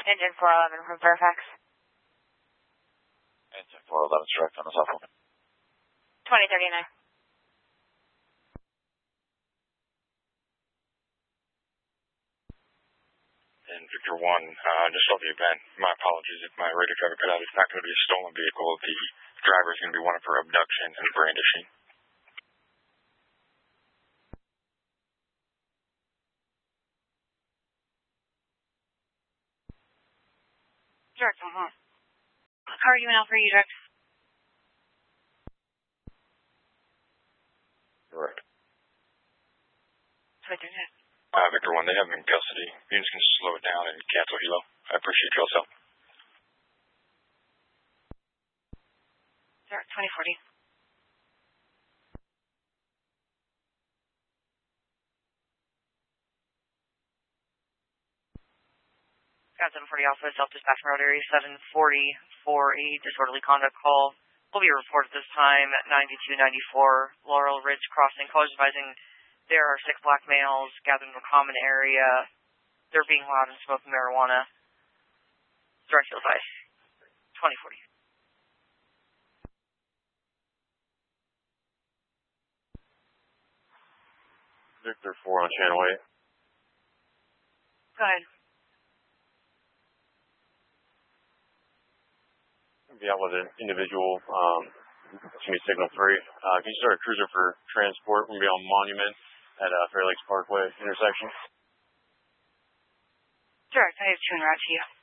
Engine 411 from Fairfax. Engine 411 direct on the cell phone. 2039. And Victor 1, just off the event, my apologies if my radio driver cut out. It's not going to be a stolen vehicle. The driver is going to be wanted for abduction and brandishing. Direct, How are you in Alpha? Are you direct? Correct. 2039. Victor 1, they have him in custody. You just can slow it down and cancel helo. I appreciate your help. Direct 2040. Got 740 Alpha, self-dispatch road area 740 for a disorderly conduct call. Will be reported this time at 9294 Laurel Ridge Crossing. Callers advising there are 6 black males gathered in a common area. They're being loud and smoking marijuana. Direct field advice 2040. Victor 4 on channel 8. Go ahead. Be out with an individual, signal 3. Can you start a cruiser for transport? We're going to be on Monument at Fair Lakes Parkway intersection. Direct, I have 2 en route to you.